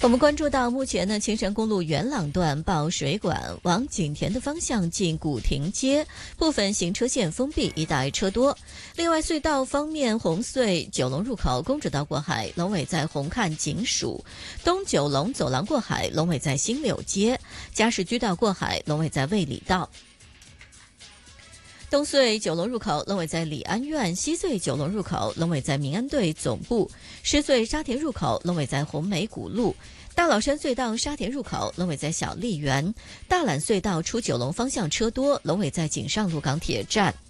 我们关注到，目前呢，青山公路元朗段爆水管，往景田的方向进古亭街部分行车线封闭，一带车多。另外，隧道方面，红隧九龙入口公主道过海，龙尾在红磡警署；东九龙走廊过海，龙尾在新柳街；嘉士居道过海，龙尾在卫理道。东隧九龙入口龙尾在礼安苑，西隧九龙入口龙尾在民安队总部，狮隧沙田入口龙尾在红梅谷路，大老山隧道沙田入口龙尾在小丽园，大榄隧道出九龙方向车多，龙尾在锦上路港铁站。